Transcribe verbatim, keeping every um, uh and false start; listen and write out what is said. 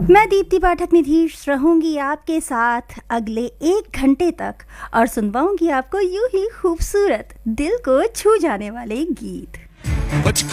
मैं दीप्ति पाठक निधीश रहूंगी आपके साथ अगले एक घंटे तक और सुनवाऊंगी आपको यूं ही खूबसूरत दिल को छू जाने वाले गीत।